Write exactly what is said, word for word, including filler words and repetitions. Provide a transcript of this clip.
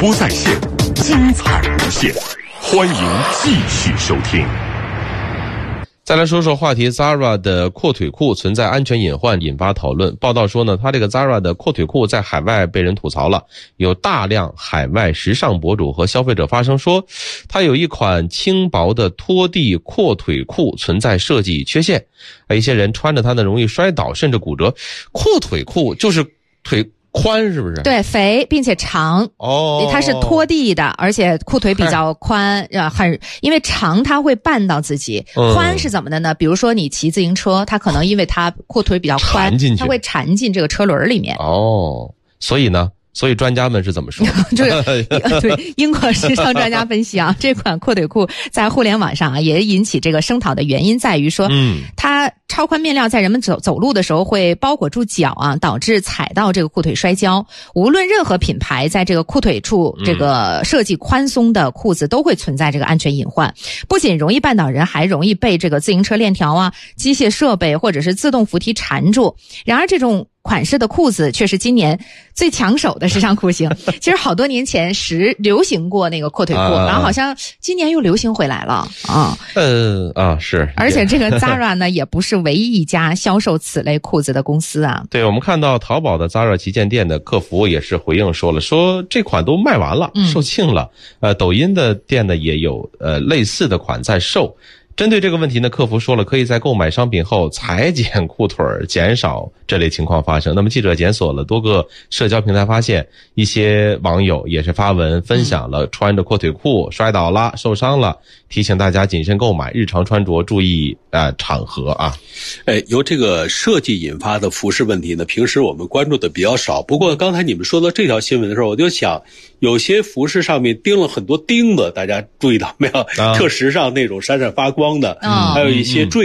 播在线，精彩无限，欢迎继续收听。 再来说说话题 Zara 的阔腿裤存在安全隐患，引发讨论。报道说呢，它这个 Zara 的阔腿裤在海外被人吐槽了，有大量海外时尚博主和消费者发声说，它有一款轻薄的拖地阔腿裤存在设计缺陷，一些人穿着它呢容易摔倒甚至骨折。阔腿裤就是腿宽是不是？ 对，肥并且长哦， 它是拖地的，而且裤腿比较宽，呃，很因为长它会绊到自己， 嗯、 宽是怎么的呢？比如说你骑自行车，它可能因为它裤腿比较宽，它会缠进这个车轮里面。 哦，所以呢？所以专家们是怎么说的？ 这个对英国时尚专家分析啊，这款阔腿裤在互联网上啊也引起这个声讨的原因在于说，嗯，它超宽面料在人们走走路的时候会包裹住脚啊，导致踩到这个裤腿摔跤。无论任何品牌在这个裤腿处这个设计宽松的裤子都会存在这个安全隐患，不仅容易绊倒人，还容易被这个自行车链条啊、机械设备或者是自动扶梯缠住。然而这种款式的裤子却是今年最抢手的时尚裤型。其实好多年前时流行过那个阔腿裤，啊、然后好像今年又流行回来了啊。 呃啊是。 而且这个 Zara 呢也不是唯一一家销售此类裤子的公司啊。 对，我们看到淘宝的 Zara 旗舰店的客服也是回应说了，说这款都卖完了，售罄了。嗯、呃，抖音的店呢也有呃类似的款在售。针对这个问题呢，客服说了，可以在购买商品后裁剪裤腿，减少这类情况发生。那么记者检索了多个社交平台，发现一些网友也是发文分享了穿着阔腿裤摔倒了、受伤了，提醒大家谨慎购买，日常穿着注意呃场合啊。 哎，由这个设计引发的服饰问题呢，平时我们关注的比较少。不过刚才你们说到这条新闻的时候，我就想，有些服饰上面钉了很多钉子，大家注意到没有？啊、特时尚那种闪闪发光的，嗯、还有一些坠